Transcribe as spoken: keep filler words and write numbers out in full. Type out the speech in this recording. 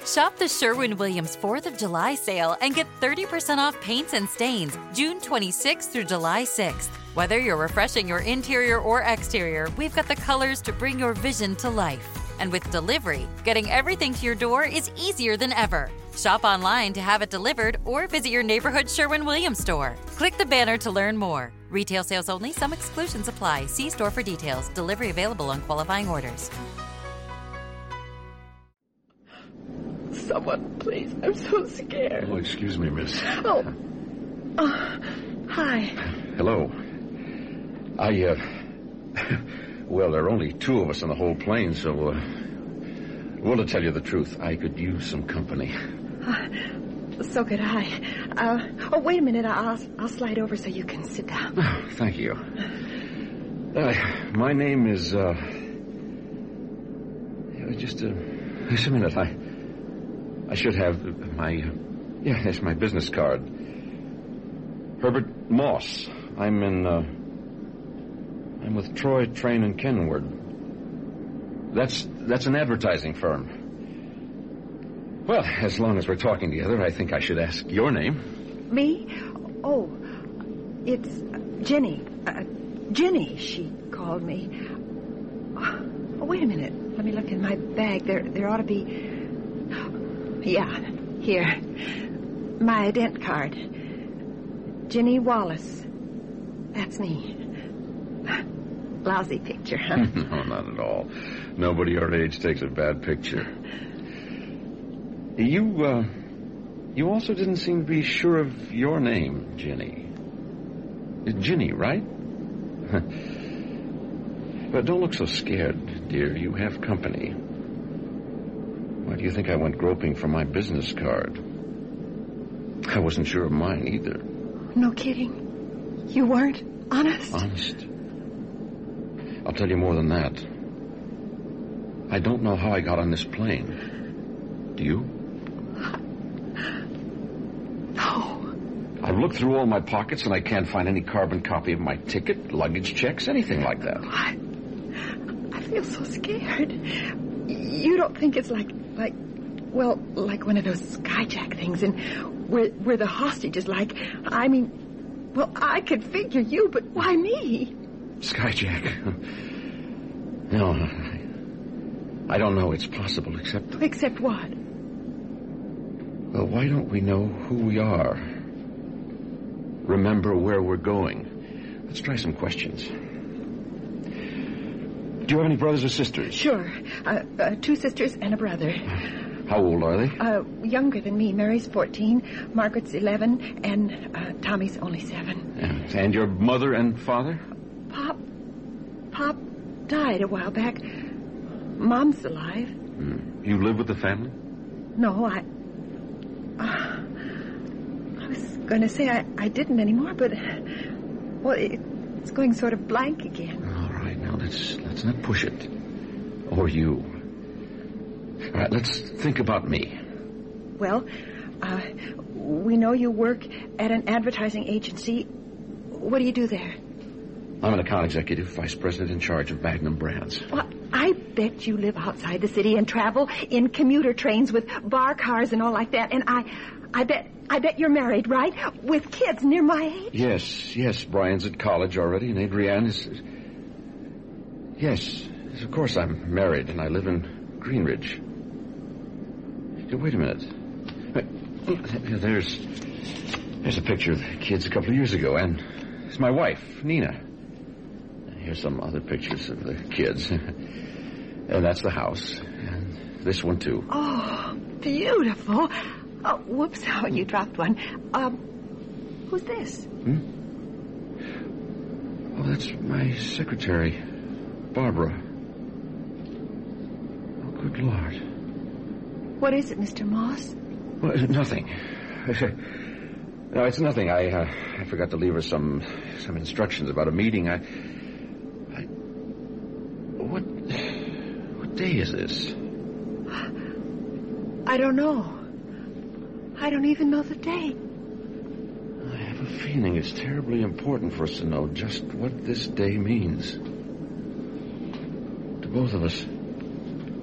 Shop the Sherwin-Williams fourth of July sale and get thirty percent off paints and stains June twenty-sixth through July sixth. Whether you're refreshing your interior or exterior, we've got the colors to bring your vision to life. And with delivery, getting everything to your door is easier than ever. Shop online to have it delivered or visit your neighborhood Sherwin-Williams store. Click the banner to learn more. Retail sales only. Some exclusions apply. See store for details. Delivery available on qualifying orders. Someone, please. I'm so scared. Oh, excuse me, miss. Oh. Uh, hi. Hello. I, uh... well, there are only two of us on the whole plane, so, uh... well, to tell you the truth, I could use some company. Uh, so could I. Uh, oh, wait a minute. I'll, I'll slide over so you can sit down. Oh, thank you. Uh, my name is, uh... just, uh... just a minute. I... I should have my... Yeah, that's my business card. Herbert Moss. I'm in, uh... I'm with Troy, Train, and Kenward. That's, that's an advertising firm. Well, as long as we're talking together, I think I should ask your name. Me? Oh, it's Jenny. Uh, Jenny, she called me. Oh, wait a minute. Let me look in my bag. There, there ought to be... Yeah, here. My ident card. Jenny Wallace. That's me. Lousy picture, huh? No, not at all. Nobody your age takes a bad picture. You, uh... You also didn't seem to be sure of your name, Jenny. Ginny, right? But don't look so scared, dear. You have company. Why do you think I went groping for my business card? I wasn't sure of mine either. No kidding. You weren't? Honest? Honest. I'll tell you more than that. I don't know how I got on this plane. Do you? No. I've looked through all my pockets and I can't find any carbon copy of my ticket, luggage checks, anything like that. I, I feel so scared. You don't think it's like, like, well, like one of those skyjack things, and where, where the hostage is like, I mean, well, I could figure you, but why me? Skyjack? No, I, I don't know. It's possible, except... Except what? Well, why don't we know who we are? Remember where we're going. Let's try some questions. Do you have any brothers or sisters? Sure. Uh, uh, two sisters and a brother. How old are they? Uh, younger than me. Mary's fourteen, Margaret's eleven, and uh, Tommy's only seven. Yeah. And your mother and father? Pop... Pop died a while back. Mom's alive. Hmm. You live with the family? No, I... Uh, I was going to say I, I didn't anymore, but... Well, it, it's going sort of blank again. All right, now let's, let's not push it. Or you. All right, let's think about me. Well, uh, we know you work at an advertising agency. What do you do there? I'm an account executive, vice president in charge of Magnum Brands. Well, I bet you live outside the city and travel in commuter trains with bar cars and all like that. And I, I bet, I bet you're married, right? With kids near my age? Yes, yes. Brian's at college already, and Adrienne is... Yes, yes, of course I'm married, and I live in Greenridge. Wait a minute. There's, there's a picture of the kids a couple of years ago, and it's my wife, Nina. Here's some other pictures of the kids. And that's the house. And this one, too. Oh, beautiful. Oh, whoops. Oh, you dropped one. Um, who's this? Hmm? Oh, that's my secretary, Barbara. Oh, good Lord. What is it, Mister Moss? Well, nothing. No, it's nothing. I, uh, I forgot to leave her some, some instructions about a meeting. I... What, what day is this? I don't know. I don't even know the date. I have a feeling it's terribly important for us to know just what this day means. To both of us.